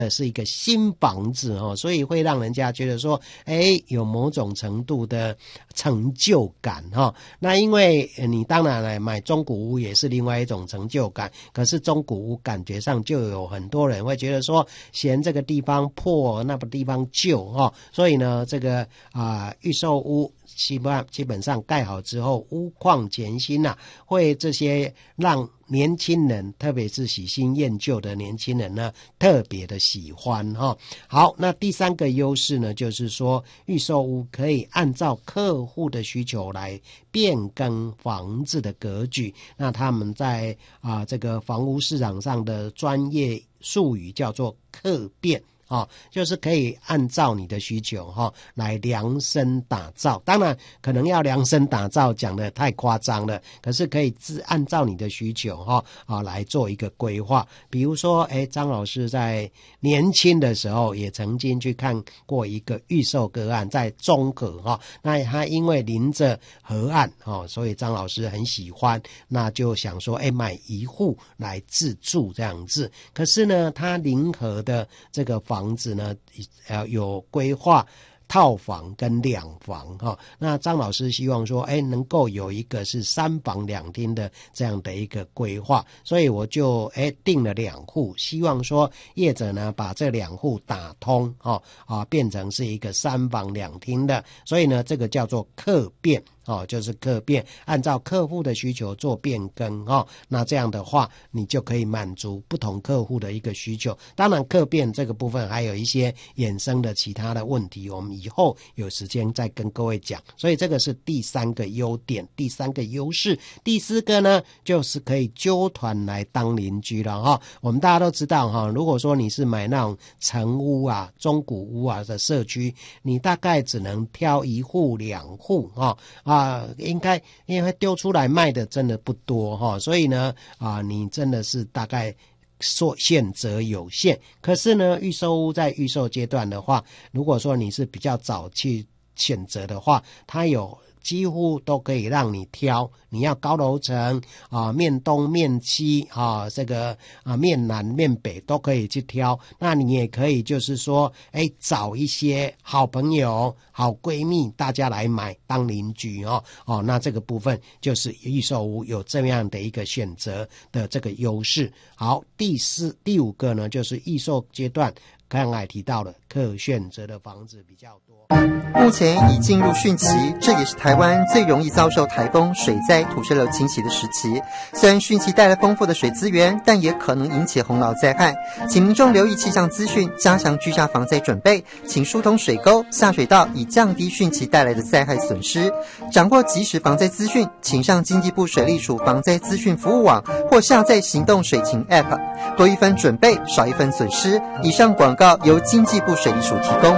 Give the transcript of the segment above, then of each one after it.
是一个新房子哦，所以会让人家觉得说，有某种程度的成就感哈。那因为你当然来买中古屋也是另外一种成就感，可是中古屋感觉上就有很多人会觉得说，嫌这个地方破，那个地方旧哈，所以呢，这个预售屋基本上盖好之后，屋况全新啊，会这些让年轻人，特别是喜新厌旧的年轻人呢，特别的喜欢哈。好，那第三个优势呢，就是说预售屋可以按照客户的需求来变更房子的格局。那他们在这个房屋市场上的专业术语叫做客变。就是可以按照你的需求来量身打造，当然可能要量身打造讲得太夸张了，可是可以按照你的需求来做一个规划。比如说张老师在年轻的时候也曾经去看过一个预售个案，在中和那他因为临着河岸所以张老师很喜欢，那就想说买一户来自住这样子。可是呢，他临河的这个房子呢有规划套房跟两房那张老师希望说能够有一个是3房2厅的这样的一个规划，所以我就定了2户，希望说业者呢把这2户打通变成是一个3房2厅的，所以呢这个叫做客变就是客变，按照客户的需求做变更那这样的话你就可以满足不同客户的一个需求。当然客变这个部分还有一些衍生的其他的问题，我们以后有时间再跟各位讲。所以这个是第3个优点，第3个优势。第4个呢，就是可以揪团来当邻居了我们大家都知道如果说你是买那种成屋中古屋的社区，你大概只能挑1户2户应该因为丢出来卖的真的不多所以呢你真的是大概选择有限。可是呢预售屋在预售阶段的话，如果说你是比较早去选择的话，它有几乎都可以让你挑，你要高楼层面东面西这个面南面北都可以去挑。那你也可以就是说找一些好朋友好闺蜜大家来买当邻居那这个部分就是预售屋有这样的一个选择的这个优势。好，第5个呢，就是预售阶段刚才提到了可选择的房子比较多。 目前已进入汛期，这也是台湾最容易遭受台风、水灾、土石流侵袭的时期。虽然汛期带来丰富的水资源，但也可能引起洪涝灾害，请民众留意气象资讯，加强居家防灾准备，请疏通水沟、下水道，以降低汛期带来的灾害损失。掌握即时防灾资讯，请上经济部水利署防灾资讯服务网或下载行动水情 App， 多一分准备，少一分损失。以上广告由经济部水利署提供。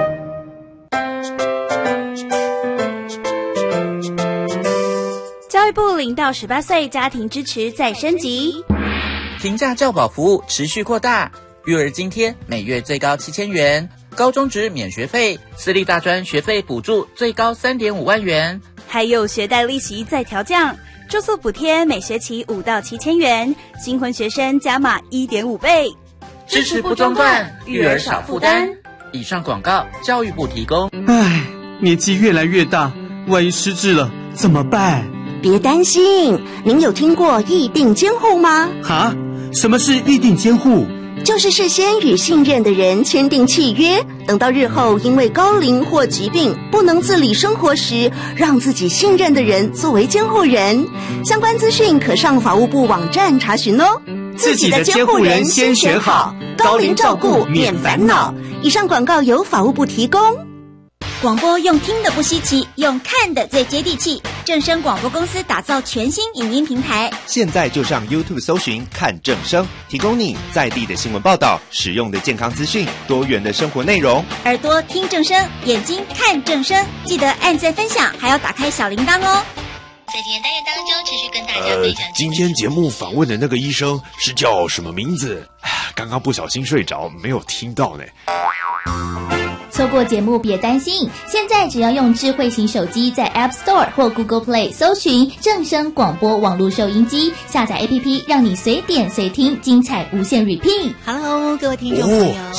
教育部0到18岁家庭支持再升级， 平价教保服务持续扩大，育儿津贴每月最高7000元，高中职免学费，私立大专学费补助最高3.5万元， 还有学贷利息再调降，住宿补贴每学期5到7000元，新婚学生加码1.5倍， 支持不中断，育儿少负担。以上广告教育部提供。 唉，年纪越来越大，万一失智了怎么办？ 别担心，您有听过议定监护吗？ 哈？什么是议定监护？ 就是事先与信任的人签订契约，等到日后因为高龄或疾病不能自理生活时，让自己信任的人作为监护人。相关资讯可上法务部网站查询哦。 自己的监护人先选好，高龄照顾免烦恼。 以上广告由法务部提供。 广播用听的不稀奇，用看的最接地气。正声广播公司打造全新影音平台， 现在就上 YouTube 搜寻看正声，提供你在地的新闻报道、实用的健康资讯、多元的生活内容。 耳朵听正声，眼睛看正声，记得按赞分享，还要打开小铃铛哦。 在今天单元当中，持续跟大家分享。 今天节目访问的那个医生是叫什么名字？刚刚不小心睡着，没有听到呢。 错过节目别担心，现在只要用智慧型手机在 App Store 或 Google Play 搜寻正声广播网络收音机，下载 APP， 让你随点随听，精彩无限 repeat。 Hello， 各位听众朋友。